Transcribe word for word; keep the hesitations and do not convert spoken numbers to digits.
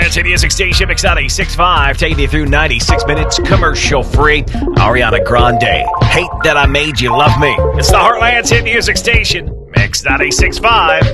Heartland's Hit Music Station, Mix ninety-six point five, taking you through ninety-six minutes commercial-free. Ariana Grande, Hate That I Made You Love Me. It's the Heartland's Hit Music Station, Mix ninety-six point five.